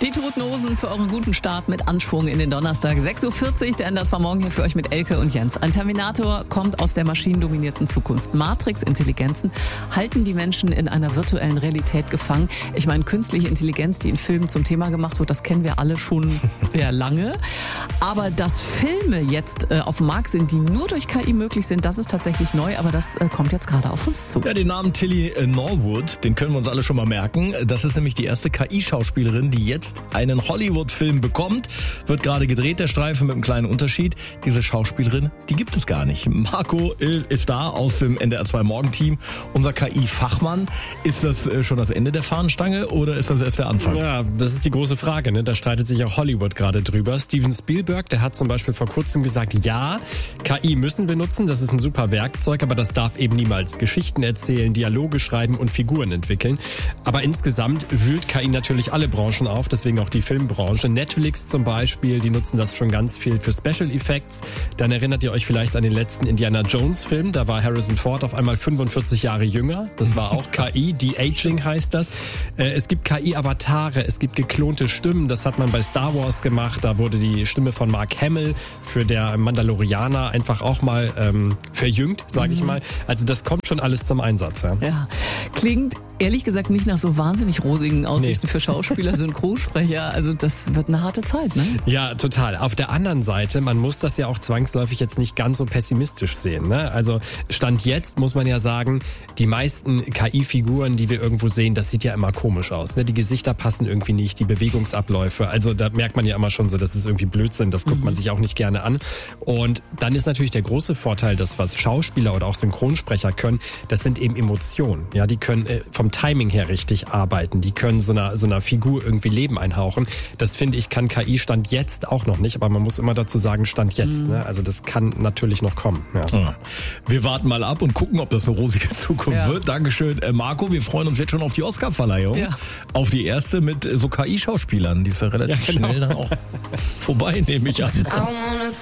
Die Toten Hosen für euren guten Start mit Anschwung in den Donnerstag. 6.40 Uhr, der Enders war morgen hier für euch mit Elke und Jens. Ein Terminator kommt aus der maschinendominierten Zukunft. Matrix-Intelligenzen halten die Menschen in einer virtuellen Realität gefangen. Ich meine, künstliche Intelligenz, die in Filmen zum Thema gemacht wird, das kennen wir alle schon sehr lange. Aber dass Filme jetzt auf dem Markt sind, die nur durch KI möglich sind, das ist tatsächlich neu, aber das kommt jetzt gerade auf uns zu. Ja, den Namen Tilly Norwood, den können wir uns alle schon mal merken. Das ist nämlich die erste KI-Schauspielerin, die jetzt einen Hollywood-Film bekommt. Wird gerade gedreht, der Streifen, mit einem kleinen Unterschied. Diese Schauspielerin, die gibt es gar nicht. Marco ist da aus dem NDR 2 Morgenteam, unser KI-Fachmann. Ist das schon das Ende der Fahnenstange oder ist das erst der Anfang? Ja, das ist die große Frage, ne? Da streitet sich auch Hollywood gerade drüber. Steven Spielberg, der hat zum Beispiel vor kurzem gesagt, ja, KI müssen wir nutzen, das ist ein super Werkzeug, aber das darf eben niemals Geschichten erzählen, Dialoge schreiben und Figuren entwickeln. Aber insgesamt wühlt KI natürlich alle Branchen auf, deswegen auch die Filmbranche. Netflix zum Beispiel, die nutzen das schon ganz viel für Special Effects. Dann erinnert ihr euch vielleicht an den letzten Indiana Jones Film, da war Harrison Ford auf einmal 45 Jahre jünger. Das war auch KI, De-Aging heißt das. Es gibt KI-Avatare, es gibt geklonte Stimmen, das hat man bei Star Wars gemacht. Da wurde die Stimme von Mark Hamill für der Mandalorianer einfach auch mal verjüngt, sage ich mal. Also das kommt schon alles zum Einsatz. Ja, klingt ehrlich gesagt nicht nach so wahnsinnig rosigen Aussichten für Schauspieler, Synchronsprecher. Also das wird eine harte Zeit, ne? Ja, total. Auf der anderen Seite, man muss das ja auch zwangsläufig jetzt nicht ganz so pessimistisch sehen, ne? Also Stand jetzt muss man ja sagen, die meisten KI-Figuren, die wir irgendwo sehen, das sieht ja immer komisch aus, ne? Die Gesichter passen irgendwie nicht, die Bewegungsabläufe. Also da merkt man ja immer schon so, das ist irgendwie Blödsinn, das guckt man sich auch nicht gerne an. Und dann ist natürlich der große Vorteil, dass was Schauspieler oder auch Synchronsprecher können, das sind eben Emotionen. Ja, die können vom Timing her richtig arbeiten. Die können so einer Figur irgendwie Leben einhauchen. Das finde ich, kann KI Stand jetzt auch noch nicht, aber man muss immer dazu sagen, Stand jetzt. Ne? Also das kann natürlich noch kommen. Ja. Wir warten mal ab und gucken, ob das eine rosige Zukunft wird. Dankeschön, Marco. Wir freuen uns jetzt schon auf die Oscar-Verleihung. Ja. Auf die erste mit so KI-Schauspielern. Die ist ja relativ schnell dann auch vorbei, nehme ich an.